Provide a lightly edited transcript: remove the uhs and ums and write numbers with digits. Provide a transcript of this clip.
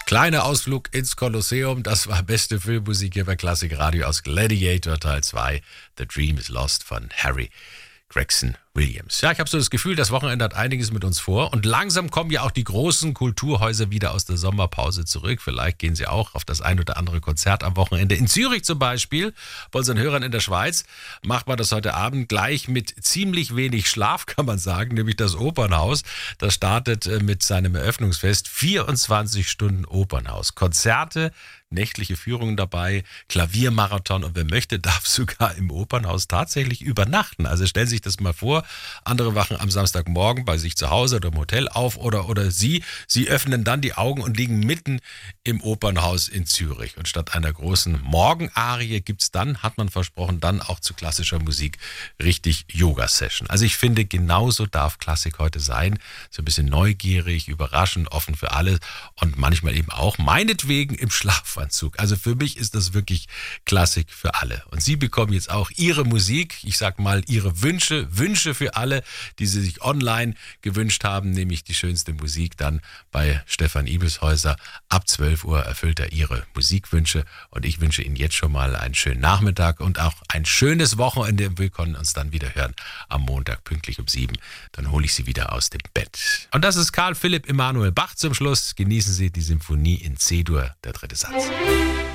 Kleiner Ausflug ins Kolosseum, das war beste Filmmusik hier bei Klassik Radio aus Gladiator Teil 2. The Dream is Lost von Harry Gregson Williams. Ja, ich habe so das Gefühl, das Wochenende hat einiges mit uns vor und langsam kommen ja auch die großen Kulturhäuser wieder aus der Sommerpause zurück. Vielleicht gehen sie auch auf das ein oder andere Konzert am Wochenende. In Zürich zum Beispiel, bei unseren Hörern in der Schweiz, macht man das heute Abend gleich mit ziemlich wenig Schlaf, kann man sagen, nämlich das Opernhaus. Das startet mit seinem Eröffnungsfest 24 Stunden Opernhaus. Konzerte, nächtliche Führungen dabei, Klaviermarathon und wer möchte, darf sogar im Opernhaus tatsächlich übernachten. Also stellen Sie sich das mal vor, andere wachen am Samstagmorgen bei sich zu Hause oder im Hotel auf oder Sie öffnen dann die Augen und liegen mitten im Opernhaus in Zürich. Und statt einer großen Morgenarie gibt's dann, hat man versprochen, dann auch zu klassischer Musik richtig Yoga-Session. Also ich finde, genauso darf Klassik heute sein. So ein bisschen neugierig, überraschend, offen für alles und manchmal eben auch meinetwegen im Schlafanzug. Also für mich ist das wirklich Klassik für alle. Und Sie bekommen jetzt auch Ihre Musik, ich sag mal Ihre Wünsche für alle, die Sie sich online gewünscht haben, nämlich die schönste Musik dann bei Stefan Ibelshäuser. Ab 12 Uhr erfüllt er Ihre Musikwünsche und ich wünsche Ihnen jetzt schon mal einen schönen Nachmittag und auch ein schönes Wochenende. Wir können uns dann wieder hören am Montag pünktlich um 7. Dann hole ich Sie wieder aus dem Bett. Und das ist Karl Philipp Emanuel Bach zum Schluss. Genießen Sie die Symphonie in C-Dur, der dritte Satz.